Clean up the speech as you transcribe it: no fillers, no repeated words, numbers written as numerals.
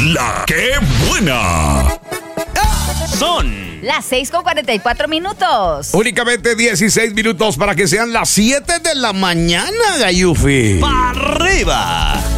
La que buena. Son las 6:44. Únicamente 16 minutos para que sean las 7 de la mañana, Gayufi. para arriba.